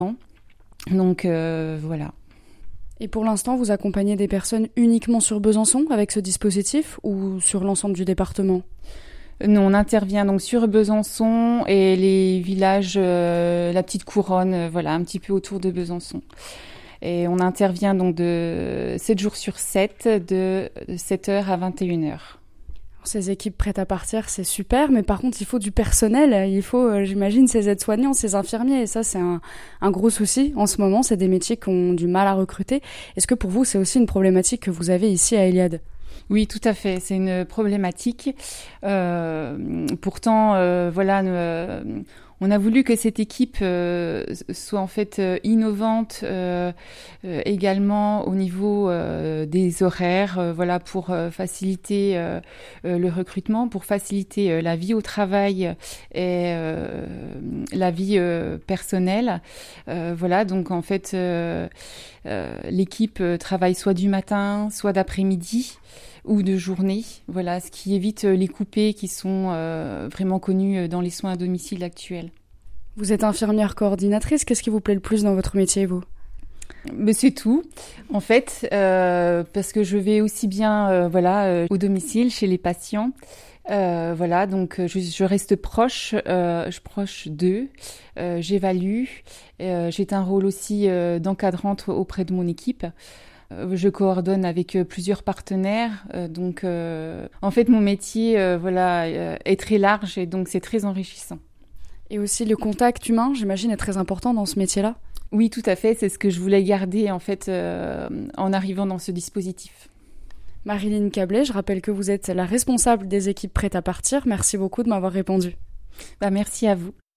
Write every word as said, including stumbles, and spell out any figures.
Donc euh, voilà. Et pour l'instant, vous accompagnez des personnes uniquement sur Besançon avec ce dispositif ou sur l'ensemble du département ? Nous, on intervient donc sur Besançon et les villages, euh, la petite couronne, euh, voilà, un petit peu autour de Besançon. Et on intervient donc de sept jours sur sept, de sept heures à vingt et une heures. Ces équipes prêtes à partir, c'est super, mais par contre, il faut du personnel. Il faut, euh, j'imagine, ces aides-soignants, ces infirmiers. Et ça, c'est un, un gros souci en ce moment. C'est des métiers qui ont du mal à recruter. Est-ce que pour vous, c'est aussi une problématique que vous avez ici à Iliade ? Oui, tout à fait. C'est une problématique. Euh, pourtant, euh, voilà, euh, on a voulu que cette équipe euh, soit en fait euh, innovante euh, euh, également au niveau euh, des horaires, euh, voilà, pour euh, faciliter euh, euh, le recrutement, pour faciliter euh, la vie au travail et euh, la vie euh, personnelle. Euh, voilà, donc en fait, euh, euh, l'équipe travaille soit du matin, soit d'après-midi ou de journée, voilà, ce qui évite les coupés qui sont euh, vraiment connus dans les soins à domicile actuels. Vous êtes infirmière coordinatrice, qu'est-ce qui vous plaît le plus dans votre métier, vous ? Mais c'est tout, en fait, euh, parce que je vais aussi bien, euh, voilà, euh, au domicile chez les patients. Euh, voilà, donc je, je reste proche, euh, je proche d'eux, euh, j'évalue. Euh, j'ai un rôle aussi euh, d'encadrante auprès de mon équipe. Je coordonne avec plusieurs partenaires, donc euh, en fait mon métier euh, voilà, euh, est très large et donc c'est très enrichissant. Et aussi le contact humain, j'imagine, est très important dans ce métier-là ? Oui, tout à fait, c'est ce que je voulais garder en fait euh, en arrivant dans ce dispositif. Marilyn Cablet, je rappelle que vous êtes la responsable des équipes prêtes à partir. Merci beaucoup de m'avoir répondu. Bah, merci à vous.